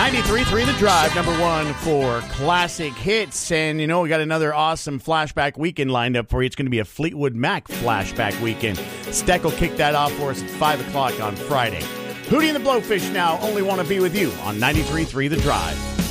93.3 The Drive, number one for classic hits. And, you know, we got another awesome flashback weekend lined up for you. It's going to be a Fleetwood Mac flashback weekend. Steck will kick that off for us at 5 o'clock on Friday. Hootie and the Blowfish now only want to be with you on 93.3 The Drive.